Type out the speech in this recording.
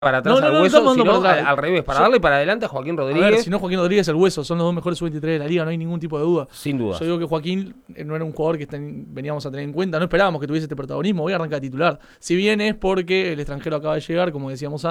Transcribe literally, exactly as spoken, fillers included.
para atrás No, no, al no, no Hueso, estamos dando sino para al, atrás. al revés, para Yo- darle para adelante a Joaquín A ver, Rodríguez. si no Joaquín Rodríguez, el Hueso, son los dos mejores sub veintitrés de la liga, no hay ningún tipo de duda. Sin dudas. Yo digo que Joaquín eh, no era un jugador que ten- veníamos a tener en cuenta, no esperábamos que tuviese este protagonismo, voy a arrancar a titular. Si bien es porque el extranjero acaba de llegar, como decíamos antes.